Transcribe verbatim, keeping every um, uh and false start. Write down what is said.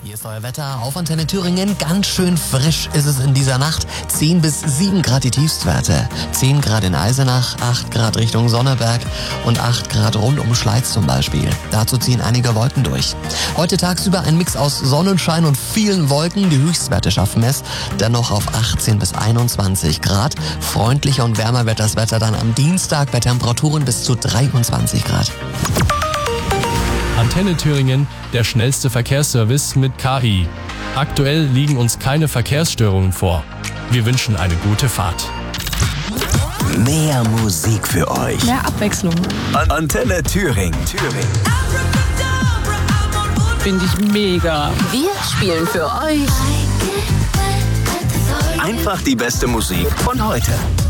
Hier ist euer Wetter auf Antenne Thüringen. Ganz schön frisch ist es in dieser Nacht. zehn bis sieben Grad die Tiefstwerte. zehn Grad in Eisenach, acht Grad Richtung Sonneberg und acht Grad rund um Schleiz zum Beispiel. Dazu ziehen einige Wolken durch. Heute tagsüber ein Mix aus Sonnenschein und vielen Wolken. Die Höchstwerte schaffen es dennoch auf achtzehn bis einundzwanzig Grad. Freundlicher und wärmer wird das Wetter dann am Dienstag bei Temperaturen bis zu dreiundzwanzig Grad. Antenne Thüringen, der schnellste Verkehrsservice mit K I. Aktuell liegen uns keine Verkehrsstörungen vor. Wir wünschen eine gute Fahrt. Mehr Musik für euch. Mehr Abwechslung. An Antenne Thüringen. Thüringen. Finde ich mega. Wir spielen für euch Einfach die beste Musik von heute.